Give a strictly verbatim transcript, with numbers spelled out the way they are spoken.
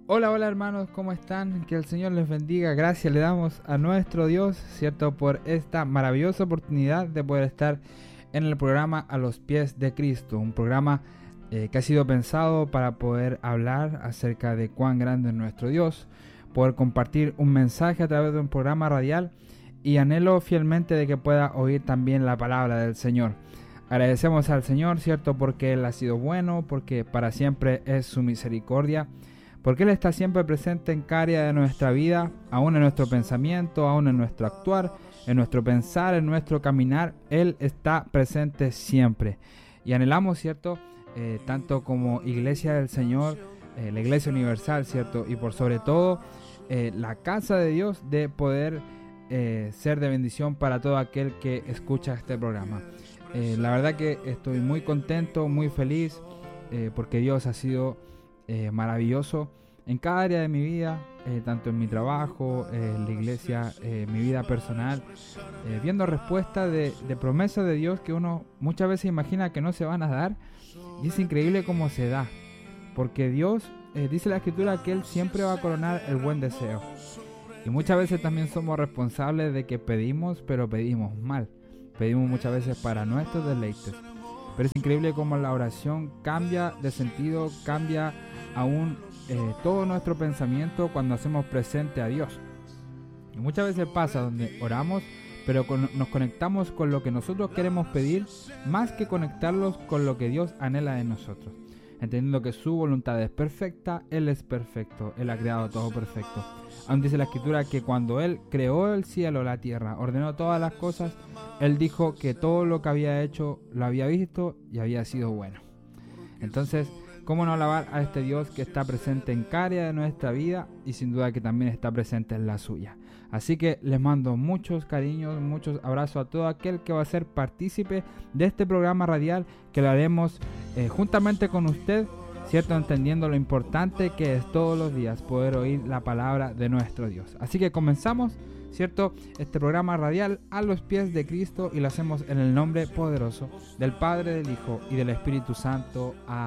Hola, hola hermanos, ¿cómo están? Que el Señor les bendiga. Gracias le damos a nuestro Dios, ¿cierto? Por esta maravillosa oportunidad de poder estar en el programa A los Pies de Cristo. Un programa eh, que ha sido pensado para poder hablar acerca de cuán grande es nuestro Dios, poder compartir un mensaje a través de un programa radial y anhelo fielmente de que pueda oír también la palabra del Señor. Agradecemos al Señor, ¿cierto? Porque Él ha sido bueno, porque para siempre es su misericordia. Porque Él está siempre presente en cada área de nuestra vida, aún en nuestro pensamiento, aún en nuestro actuar, en nuestro pensar, en nuestro caminar. Él está presente siempre. Y anhelamos, ¿cierto? Eh, tanto como Iglesia del Señor, eh, la Iglesia Universal, ¿cierto? Y por sobre todo, eh, la casa de Dios, de poder eh, ser de bendición para todo aquel que escucha este programa. Eh, la verdad que estoy muy contento, muy feliz, eh, porque Dios ha sido Eh, maravilloso en cada área de mi vida, eh, tanto en mi trabajo, eh, en la iglesia, eh, mi vida personal, eh, viendo respuestas de, de promesas de Dios que uno muchas veces imagina que no se van a dar, y es increíble cómo se da, porque Dios, eh, dice la Escritura que Él siempre va a coronar el buen deseo, y muchas veces también somos responsables de que pedimos, pero pedimos mal, pedimos muchas veces para nuestros deleites. Pero es increíble cómo la oración cambia de sentido, cambia aún eh, todo nuestro pensamiento cuando hacemos presente a Dios. Y muchas veces pasa donde oramos, pero con, nos conectamos con lo que nosotros queremos pedir, más que conectarlos con lo que Dios anhela de nosotros. Entendiendo que su voluntad es perfecta, Él es perfecto, Él ha creado todo perfecto. Aún dice la Escritura que cuando Él creó el cielo, la tierra, ordenó todas las cosas, Él dijo que todo lo que había hecho lo había visto y había sido bueno. Entonces, ¿cómo no alabar a este Dios que está presente en cada área de nuestra vida y sin duda que también está presente en la suya? Así que les mando muchos cariños, muchos abrazos a todo aquel que va a ser partícipe de este programa radial que lo haremos eh, juntamente con usted, ¿cierto? Entendiendo lo importante que es todos los días poder oír la palabra de nuestro Dios. Así que comenzamos, ¿cierto? Este programa radial A los Pies de Cristo y lo hacemos en el nombre poderoso del Padre, del Hijo y del Espíritu Santo. Amén.